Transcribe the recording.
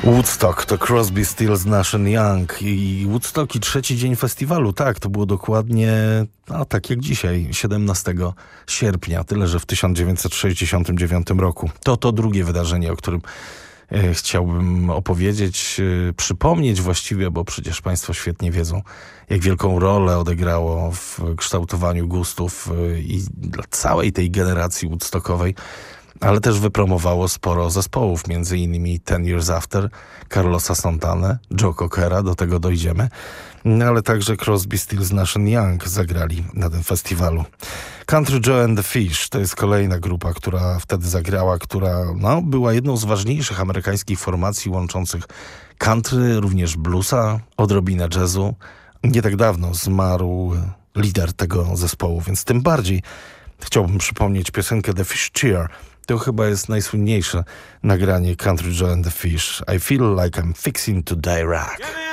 Woodstock to Crosby, Stills, Nash Young i Woodstock i trzeci dzień festiwalu. Tak, to było dokładnie tak jak dzisiaj, 17 sierpnia. Tyle, że w 1969 roku. To drugie wydarzenie, o którym chciałbym opowiedzieć, przypomnieć właściwie, bo przecież Państwo świetnie wiedzą, jak wielką rolę odegrało w kształtowaniu gustów i dla całej tej generacji woodstockowej, ale też wypromowało sporo zespołów, między innymi Ten Years After, Carlosa Santanę, Joe Cockera, do tego dojdziemy, ale także Crosby, Stills, Nash Young zagrali na tym festiwalu. Country Joe and the Fish to jest kolejna grupa, która wtedy zagrała, która była jedną z ważniejszych amerykańskich formacji łączących country, również bluesa, odrobinę jazzu. Nie tak dawno zmarł lider tego zespołu, więc tym bardziej chciałbym przypomnieć piosenkę The Fish Cheer. To chyba jest najsłynniejsze nagranie Country Joe and the Fish. I feel like I'm fixing to die rock.